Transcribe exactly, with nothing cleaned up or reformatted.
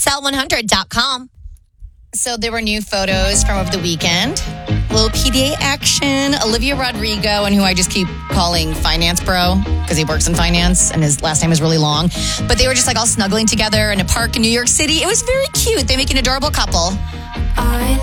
X L one hundred dot com. So there were new photos from over the weekend. Little P D A action. Olivia Rodrigo, and who I just keep calling Finance Bro because he works in finance and his last name is really long. But they were just like all snuggling together in a park in New York City. It was very cute. They make an adorable couple. I